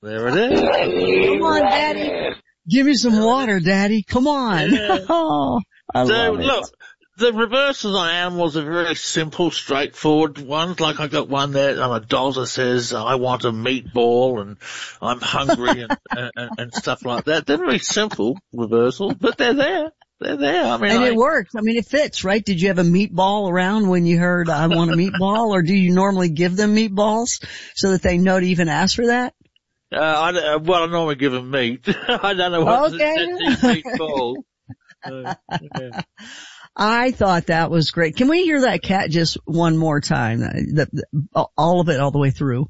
There it is. Come on, Daddy. Give me some water, Daddy. Come on. Yeah. Oh, I love it. Look, the reversals on animals are very simple, straightforward ones. Like I got one there on a doll that says, I want a meatball and I'm hungry and stuff like that. They're very simple reversals, but they're there. They're there. I mean, and it works. I mean, it fits, right? Did you have a meatball around when you heard, I want a meatball? Or do you normally give them meatballs so that they know to even ask for that? I normally give them meat. I don't know what meatball. Yeah. I thought that was great. Can we hear that cat just one more time? All of it, all the way through.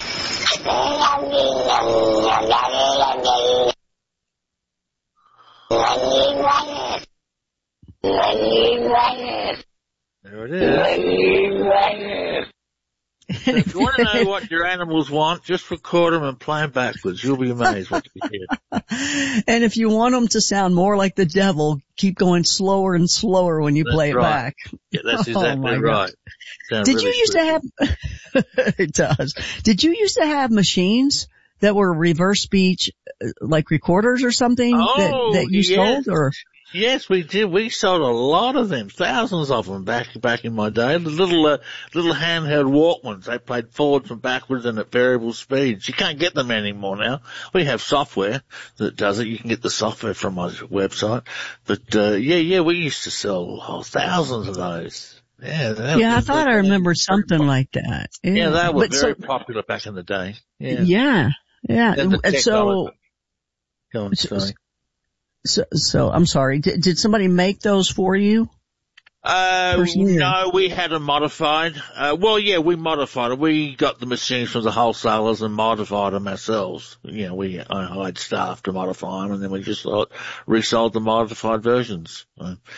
There it is. So if you want to know what your animals want, just record them and play them backwards. You'll be amazed what you hear. And if you want them to sound more like the devil, keep going slower and slower when you play it back. Yeah, that's exactly right. Did you used to have, it does. Did you used to have machines that were reverse speech, like recorders or something that you sold or? Yes, we did. We sold a lot of them, thousands of them back in my day. The little handheld Walkmans. They played forwards and backwards and at variable speeds. You can't get them anymore now. We have software that does it. You can get the software from my website. But, we used to sell thousands of those. I thought I remembered something like that. Yeah, they were very popular back in the day. Yeah. And so, go on, sorry. So I'm sorry. Did somebody make those for you? No, we had them modified. We modified them. We got the machines from the wholesalers and modified them ourselves. I hired staff to modify them, and then we just resold the modified versions.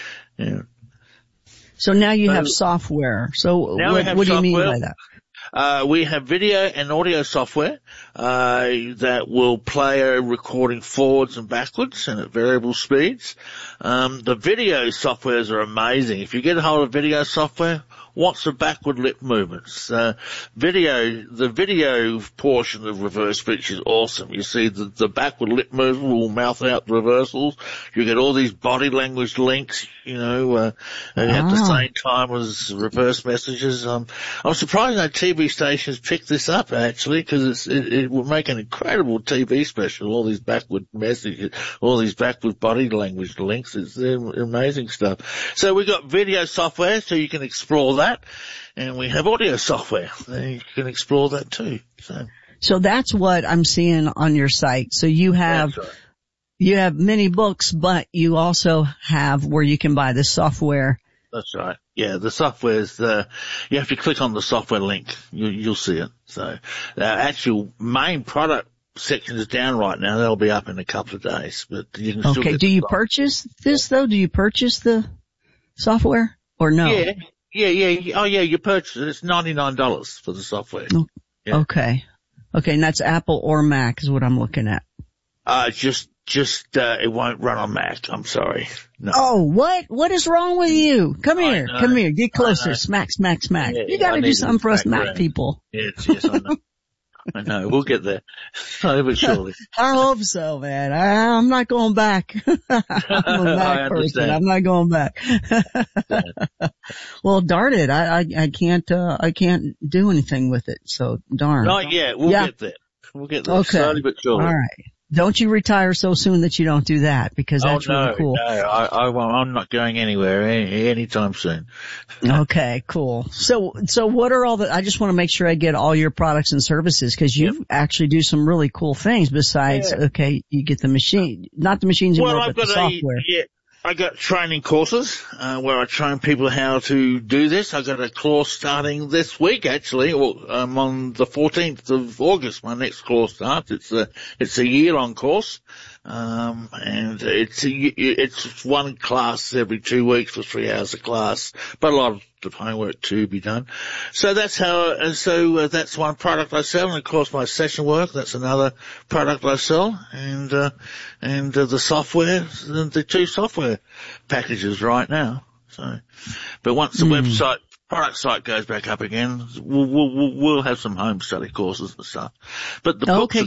So now you have software. So what do you mean by that? We have video and audio software, that will play a recording forwards and backwards and at variable speeds. The video softwares are amazing. If you get a hold of video software, watch the backward lip movements. The video portion of reverse speech is awesome. You see the backward lip movement will mouth out reversals. You get all these body language links, at the same time as reverse messages. I'm surprised no TV stations pick this up actually, because it will make an incredible TV special. All these backward messages, all these backward body language links. It's amazing stuff. So we got video software, so you can explore that, and we have audio software, so you can explore that too. So that's what I'm seeing on your site. So you have many books, but you also have where you can buy the software. That's right. Yeah, the software's you have to click on the software link. You'll see it. So the actual main product section is down right now. That'll be up in a couple of days, but you can still get do you purchase this though? Do you purchase the software or no? Yeah. Oh yeah, you purchase it. It's $99 for the software. Oh, yeah. Okay, and that's Apple or Mac is what I'm looking at. It won't run on Mac. I'm sorry. No. Oh, what is wrong with you? Come here, get closer. Smack. Yeah, you gotta do something for us Mac people. Yes, I know. I know. We'll get there. Slowly but surely. I hope so, man. I'm not going back. I'm a Mac person. I'm not going back. Well, darn it. I can't do anything with it. So darn. Not yet. We'll get there. Okay. Slowly but surely. All right. Don't you retire so soon that you don't do that, because that's really cool. No, I won't. I'm not going anywhere anytime soon. Okay, cool. So what are I just want to make sure I get all your products and services, because you actually do some really cool things besides, you get the machine, not the machines anymore, but the software. I got training courses, where I train people how to do this. I got a course starting this week, actually. On the 14th of August, my next course starts. It's a year-long course. And it's one class every 2 weeks for 3 hours a class, but a lot of the homework to be done. So that's that's one product I sell, and of course my session work, that's another product I sell, and the software, the two software packages right now. So, but once the product site goes back up again, we'll have some home study courses and stuff. But the books